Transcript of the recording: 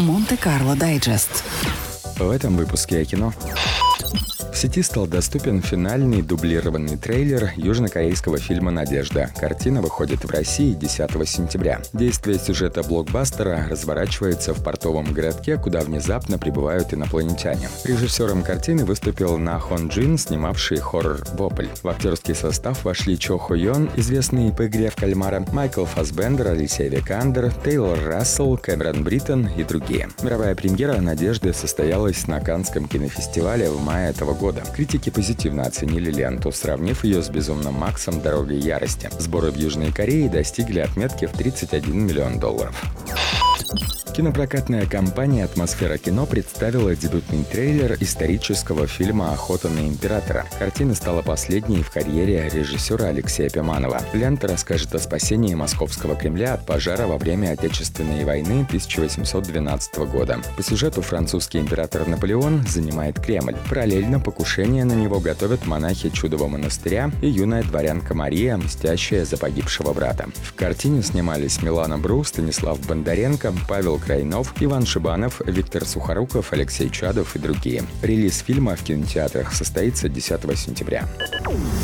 Монте-Карло Дайджест. В этом выпуске о кино. В сети стал доступен финальный дублированный трейлер южнокорейского фильма «Надежда». Картина выходит в России 10 сентября. Действие сюжета блокбастера разворачивается в портовом городке, куда внезапно прибывают инопланетяне. Режиссером картины выступил На Хон Джин, снимавший хоррор «Вопль». В актерский состав вошли Чо Хо Йон, известный по «Игре в кальмара», Майкл Фассбендер, Алисия Викандер, Тейлор Рассел, Кэмерон Бриттон и другие. Мировая премьера «Надежды» состоялась на Каннском кинофестивале в мае этого года. Критики позитивно оценили ленту, сравнив ее с «Безумным Максом. Дорогой ярости». Сборы в Южной Корее достигли отметки в $31 миллион. Кинопрокатная компания «Атмосфера кино» представила дебютный трейлер исторического фильма «Охота на императора». Картина стала последней в карьере режиссера Алексея Пиманова. Лента расскажет о спасении Московского Кремля от пожара во время Отечественной войны 1812 года. По сюжету французский император Наполеон занимает Кремль. Параллельно покушение на него готовят монахи Чудового монастыря и юная дворянка Мария, мстящая за погибшего брата. В картине снимались Милана Бру, Станислав Бондаренко, Павел Крайнов, Иван Шибанов, Виктор Сухоруков, Алексей Чадов и другие. Релиз фильма в кинотеатрах состоится 10 сентября.